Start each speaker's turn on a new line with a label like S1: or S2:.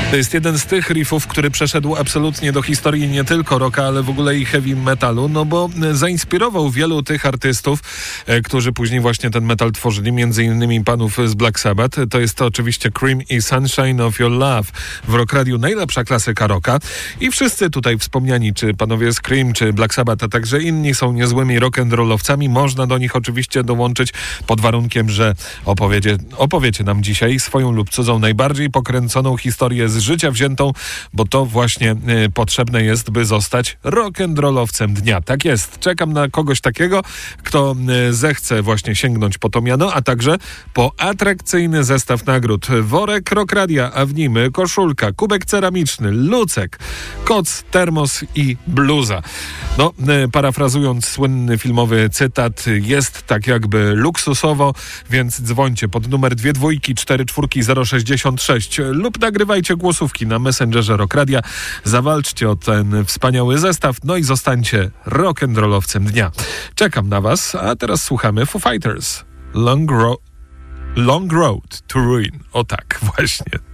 S1: To jest jeden z tych riffów, który przeszedł absolutnie do historii nie tylko rocka, ale w ogóle i heavy metalu, no bo zainspirował wielu tych artystów, którzy później właśnie ten metal tworzyli, między innymi panów z Black Sabbath. To jest to oczywiście Cream i Sunshine of Your Love. W Rock Radiu najlepsza klasyka rocka i wszyscy tutaj wspomniani, czy panowie z Cream, czy Black Sabbath, a także inni są niezłymi rock'n'rollowcami. Można do nich oczywiście dołączyć pod warunkiem, że opowiecie nam dzisiaj swoją lub cudzą najbardziej pokręconą historię z życia wziętą, bo to właśnie potrzebne jest, by zostać rock'n'rollowcem dnia. Tak jest. Czekam na kogoś takiego, kto zechce właśnie sięgnąć po to miano, a także po atrakcyjny zestaw nagród. Worek Rock Radia, a w nim koszulka, kubek ceramiczny, lucek, koc, termos i bluza. No, parafrazując słynny filmowy cytat, jest tak jakby luksusowo, więc dzwońcie pod numer 2244066 lub nagrywajcie głosówki na Messengerze Rock Radia. Zawalczcie o ten wspaniały zestaw, no i zostańcie rock'n'rollowcem dnia. Czekam na was, a teraz słuchamy Foo Fighters. Long Road to Ruin. O tak, właśnie.